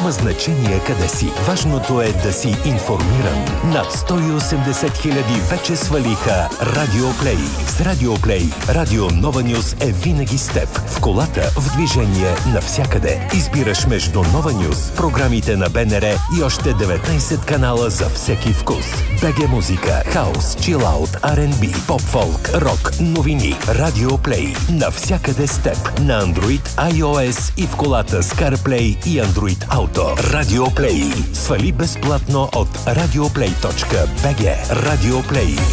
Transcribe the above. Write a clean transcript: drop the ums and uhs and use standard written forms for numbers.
Няма значение къде си. Важното е да си информиран. Над 180 хиляди вече свалиха Радиоплей. С Радиоплей Радио Нова Нюс е винаги с теб. В колата, в движение, навсякъде. Избираш между Нова Нюс, програмите на БНР и още 19 канала за всеки вкус. БГ музика, хаус, чилаут, R&B, поп-фолк, рок, новини. Радиоплей. Навсякъде с теб. На Android, iOS и в колата с CarPlay и Android Auto. Радиоплей. Свали безплатно от radioplay.bg. Радиоплей.